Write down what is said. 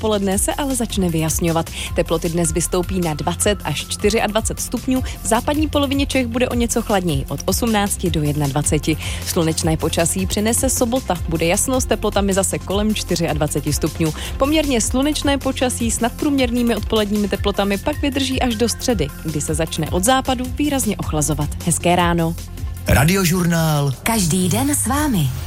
dopoledne se ale začne vyjasňovat. Teploty dnes vystoupí na 20 až 24 stupňů, v západní polovině Čech bude o něco chladněji, od 18 do 21. Slunečné počasí přinese sobota, bude jasno s teplotami zase kolem 24 stupňů. Poměrně slunečné počasí s nadprůměrnými odpoledními teplotami pak vydrží až do středy, kdy se začne od západu výrazně ochlazovat. Hezké ráno. Radiožurnál. Každý den s vámi.